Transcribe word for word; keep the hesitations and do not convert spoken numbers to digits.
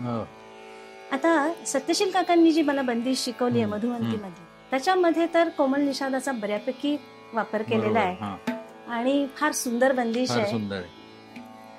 हो. आता सत्यशील काकांनी जी मला बंदिश शिकवली आहे मधुवंतीमध्ये, त्याच्यामध्ये तर कोमल निषादाचा बऱ्यापैकी वापर केलेला आहे आणि फार सुंदर बंदिश आहे.